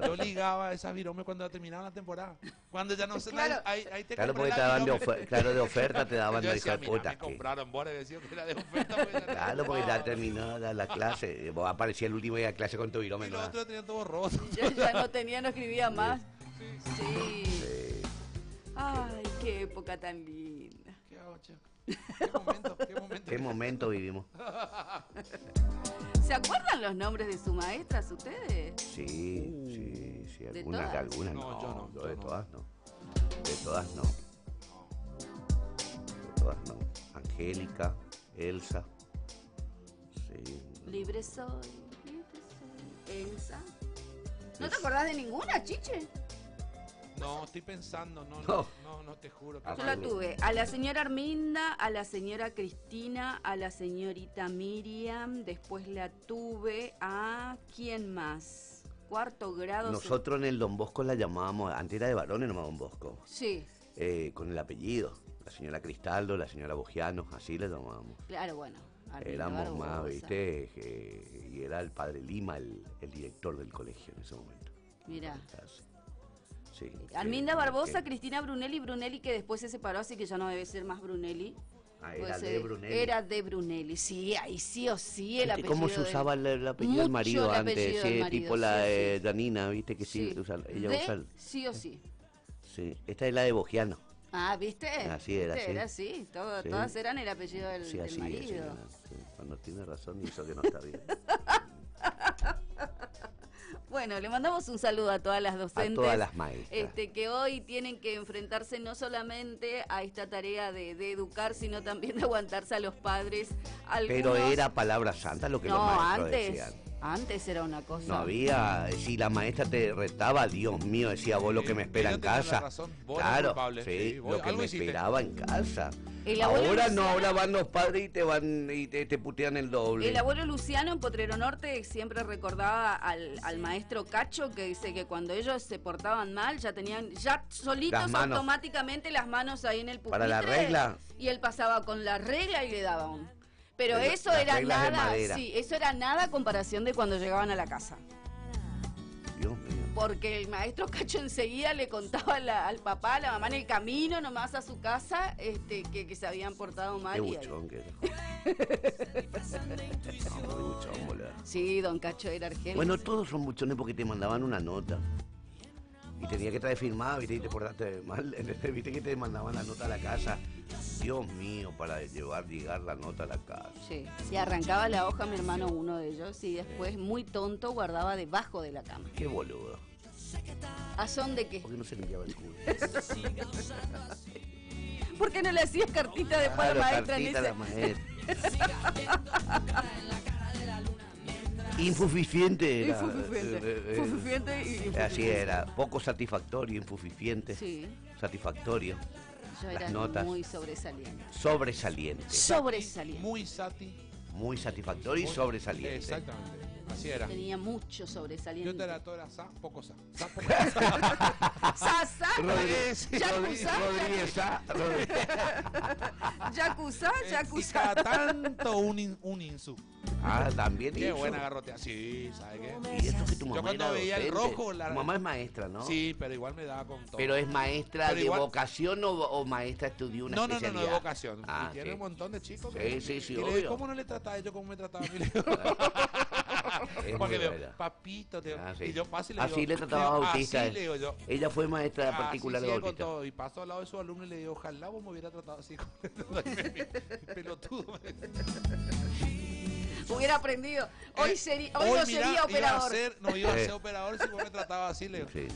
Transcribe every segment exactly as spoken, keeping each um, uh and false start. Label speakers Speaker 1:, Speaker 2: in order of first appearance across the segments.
Speaker 1: yo ligaba esas viromes cuando terminaba la temporada. Cuando ya no se
Speaker 2: Claro.
Speaker 1: ahí, ahí te
Speaker 3: Claro,
Speaker 1: compré
Speaker 3: porque te
Speaker 1: la
Speaker 3: daban de,
Speaker 1: virome.
Speaker 3: ofer claro, de oferta, te daban
Speaker 1: Yo
Speaker 3: de
Speaker 1: decía,
Speaker 3: hija de
Speaker 1: mira,
Speaker 3: puta.
Speaker 1: me
Speaker 3: que-
Speaker 1: compraron, vos le decía que era de oferta. Pues, ya
Speaker 3: Claro, porque
Speaker 1: no,
Speaker 3: ya
Speaker 1: no.
Speaker 3: terminó la, la clase. Vos aparecía el último día de clase con tu virome.
Speaker 1: Y
Speaker 3: ¿no?
Speaker 1: los otros tenían todo roto.
Speaker 2: Yo ya no tenía, no escribía más.
Speaker 1: Sí.
Speaker 2: Sí.
Speaker 3: Sí.
Speaker 2: Ay, qué época tan linda.
Speaker 1: ¿Qué hago, che? ¿Qué momento? ¿Qué momento?
Speaker 3: ¿Qué momento vivimos?
Speaker 2: ¿Se acuerdan los nombres de sus maestras ustedes?
Speaker 3: Sí, sí, sí.
Speaker 2: ¿De
Speaker 3: Algunas,
Speaker 2: todas?
Speaker 3: algunas no.
Speaker 1: No, yo no,
Speaker 3: yo
Speaker 1: yo
Speaker 3: de
Speaker 1: no.
Speaker 3: todas no. De todas no. De todas no. Angélica, Elsa. Sí.
Speaker 2: Libre soy, libre soy. Elsa. ¿No te acordás de ninguna, Chiche?
Speaker 1: No, estoy pensando, no,
Speaker 3: No.
Speaker 1: no, no, no te juro. Que
Speaker 3: Ah,
Speaker 2: Yo
Speaker 1: no.
Speaker 2: la tuve a la señora Arminda, a la señora Cristina, a la señorita Miriam, después la tuve a... ¿quién más? Cuarto grado.
Speaker 3: Nosotros en el Don Bosco la llamábamos, antes era de varones nomás Don Bosco,
Speaker 2: Sí,
Speaker 3: eh, con el apellido. La señora Cristaldo, la señora Bogiano, así le llamábamos.
Speaker 2: claro, bueno. Arminda
Speaker 3: Éramos más,
Speaker 2: Barbosa.
Speaker 3: viste, que- y era el padre Lima el, el director del colegio en ese momento.
Speaker 2: Mirá.
Speaker 3: Sí.
Speaker 2: Arminda
Speaker 3: que-
Speaker 2: Barbosa,
Speaker 3: que-
Speaker 2: Cristina Brunelli, Brunelli que después se separó, así que ya no debe ser más Brunelli.
Speaker 3: Ah,
Speaker 2: Puede
Speaker 3: era
Speaker 2: ser-
Speaker 3: de Brunelli.
Speaker 2: Era de Brunelli, sí, ahí sí o sí el
Speaker 3: ¿Viste
Speaker 2: apellido.
Speaker 3: cómo se
Speaker 2: del-
Speaker 3: usaba el, el apellido
Speaker 2: Mucho
Speaker 3: del marido
Speaker 2: el
Speaker 3: antes?
Speaker 2: apellido
Speaker 3: Sí,
Speaker 2: del marido,
Speaker 3: tipo la
Speaker 2: sí,
Speaker 3: de
Speaker 2: sí.
Speaker 3: Janina, viste que sí, usa- ella
Speaker 2: de,
Speaker 3: usa el-
Speaker 2: sí o sí.
Speaker 3: Sí, esta es la de Bogiano.
Speaker 2: Ah, ¿viste?
Speaker 3: Así era,
Speaker 2: ¿Viste?
Speaker 3: sí.
Speaker 2: Era así, todo-
Speaker 3: Sí.
Speaker 2: todas eran el apellido del,
Speaker 3: Sí,
Speaker 2: del
Speaker 3: así es,
Speaker 2: marido.
Speaker 3: señora, sí. Cuando tiene razón y eso que no está bien.
Speaker 2: Bueno, le mandamos un saludo a todas las docentes.
Speaker 3: A todas las maestras.
Speaker 2: Este, que hoy tienen que enfrentarse no solamente a esta tarea de, de educar, sino también de aguantarse a los padres.
Speaker 3: Pero
Speaker 2: Algunos-
Speaker 3: era palabra santa lo que los
Speaker 2: No,
Speaker 3: maestros
Speaker 2: antes,
Speaker 3: decían.
Speaker 2: antes era una cosa.
Speaker 3: No había, si la maestra te retaba, Dios mío, decía vos lo que me espera
Speaker 1: Ella
Speaker 3: en
Speaker 1: tenía la
Speaker 3: casa.
Speaker 1: razón, vos eras
Speaker 3: Claro,
Speaker 1: culpable,
Speaker 3: sí,
Speaker 1: sí, vos
Speaker 3: lo que
Speaker 1: algo
Speaker 3: me
Speaker 1: hiciste.
Speaker 3: esperaba en casa.
Speaker 2: El abuelo
Speaker 3: Ahora no,
Speaker 2: Luciano-
Speaker 3: ahora van los padres y te van y te, te putean el doble.
Speaker 2: El abuelo Luciano en Potrero Norte siempre recordaba al, al maestro Cacho, que dice que cuando ellos se portaban mal ya tenían ya solitos
Speaker 3: Las manos.
Speaker 2: automáticamente las manos ahí en el pupitre.
Speaker 3: Para la regla.
Speaker 2: Y él pasaba con la regla y le daba un. Pero
Speaker 3: Pero
Speaker 2: eso
Speaker 3: las
Speaker 2: era
Speaker 3: reglas de
Speaker 2: nada,
Speaker 3: madera.
Speaker 2: sí, eso era nada a comparación de cuando llegaban a la casa.
Speaker 3: Dios mío.
Speaker 2: Porque el maestro Cacho enseguida le contaba a la- al papá, a la mamá en el camino nomás a su casa, este, que, que se habían portado mal.
Speaker 3: Qué
Speaker 2: y ahí-
Speaker 3: buchón que era. No, muy buchón, boludo.
Speaker 2: Sí, don Cacho era argentino.
Speaker 3: Bueno, todos son buchones porque te mandaban una nota. Y tenía que traer firmada, viste, y te portaste mal. ¿Entendés? Viste que te mandaban la nota a la casa. Dios mío, para llevar, llegar la nota a la casa.
Speaker 2: Sí, y arrancaba la hoja mi hermano, uno de ellos, y después, muy tonto, guardaba debajo de la cama.
Speaker 3: Qué boludo.
Speaker 2: ¿A son de qué?
Speaker 3: ¿Por qué no se limpiaba el culo?
Speaker 2: ¿Por qué no le hacías cartita después a la
Speaker 3: Claro,
Speaker 2: maestra?
Speaker 3: cartita a la
Speaker 2: Dice?
Speaker 3: maestra. Insuficiente era.
Speaker 2: Insuficiente,
Speaker 3: Eh, eh,
Speaker 2: insuficiente y insuficiente.
Speaker 3: Así era, poco satisfactorio, insuficiente.
Speaker 2: Sí,
Speaker 3: Satisfactorio.
Speaker 2: yo
Speaker 3: Las
Speaker 2: era
Speaker 3: notas.
Speaker 2: muy sobresaliente.
Speaker 3: Sobresaliente.
Speaker 2: Sobresaliente.
Speaker 1: Muy sati.
Speaker 3: Muy satisfactorio y
Speaker 1: Muy-
Speaker 3: sobresaliente.
Speaker 1: Exactamente. Así era.
Speaker 2: Tenía mucho
Speaker 1: Yo
Speaker 2: sobresaliente.
Speaker 1: te era todo era sa, poco sa. Sa, poco sa.
Speaker 2: Sasa,
Speaker 3: Rodríguez,
Speaker 2: Yakuza,
Speaker 3: Rodríguez, ah, Rodríguez.
Speaker 2: Yakuza,
Speaker 1: Y
Speaker 2: Yakuza.
Speaker 1: cada tanto un, in- un insu.
Speaker 3: Ah, también
Speaker 1: Qué
Speaker 3: hizo.
Speaker 1: buena garrotea. Sí, ¿sabes qué?
Speaker 3: Y eso que tu mamá
Speaker 1: Yo cuando
Speaker 3: era
Speaker 1: veía el
Speaker 3: docente.
Speaker 1: rojo, la-
Speaker 3: Tu mamá es maestra, ¿no?
Speaker 1: Sí, pero igual me daba con todo.
Speaker 3: Pero es maestra
Speaker 1: Pero
Speaker 3: de
Speaker 1: igual-
Speaker 3: vocación o, o maestra estudió una
Speaker 1: No, no, no,
Speaker 3: especialidad.
Speaker 1: no, de vocación.
Speaker 3: Ah,
Speaker 1: y tiene
Speaker 3: sí.
Speaker 1: un montón de chicos.
Speaker 3: Sí,
Speaker 1: que-
Speaker 3: sí, sí,
Speaker 1: y le-
Speaker 3: obvio.
Speaker 1: ¿Cómo no le trataba yo como me trataba a mí?
Speaker 3: Es
Speaker 1: Porque
Speaker 3: muy
Speaker 1: le
Speaker 3: buena.
Speaker 1: digo, papito, te...
Speaker 3: Ah, sí.
Speaker 1: y yo paso y le digo...
Speaker 3: Así le trataba a
Speaker 1: digo,
Speaker 3: Bautista.
Speaker 1: Así le digo yo.
Speaker 3: Ella fue maestra
Speaker 1: Así
Speaker 3: particular de
Speaker 1: sigue con
Speaker 3: Bautista.
Speaker 1: todo. Y paso al lado de su alumno y le digo, ojalá vos me hubiera tratado así. Pelotudo.
Speaker 2: Hubiera aprendido. Hoy,
Speaker 1: Eh,
Speaker 2: sería, hoy, no
Speaker 1: mirá,
Speaker 2: sería
Speaker 1: Iba a
Speaker 2: operador.
Speaker 1: ser, no iba a
Speaker 3: Sí.
Speaker 1: ser operador si vos me tratabas así, Leo.
Speaker 3: Sí.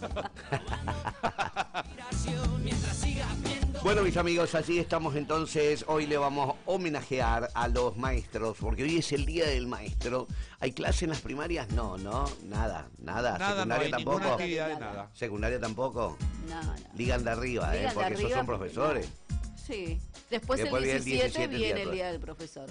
Speaker 3: Bueno, mis amigos, así estamos entonces. Hoy le vamos a homenajear a los maestros, porque hoy es el día del maestro. ¿Hay clase en las primarias? No, no, nada, nada.
Speaker 1: Nada, no
Speaker 3: Secundaria
Speaker 1: hay
Speaker 3: tampoco.
Speaker 1: ninguna actividad de
Speaker 2: Nada.
Speaker 1: nada.
Speaker 3: Secundaria tampoco.
Speaker 2: No, no.
Speaker 3: Ligan de arriba, ¿eh?
Speaker 2: Ligan de
Speaker 3: Porque esos
Speaker 2: arriba
Speaker 3: son
Speaker 2: porque-
Speaker 3: profesores.
Speaker 2: Sí. Después,
Speaker 3: Después
Speaker 2: el
Speaker 3: viene el
Speaker 2: diecisiete
Speaker 3: diecisiete,
Speaker 2: viene
Speaker 3: el
Speaker 2: el
Speaker 3: día
Speaker 2: día del profesor.